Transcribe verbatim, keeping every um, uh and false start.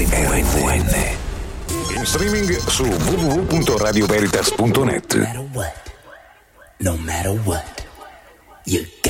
R V N. In streaming su w w w punto radio veritas punto net. No matter what, no matter what, you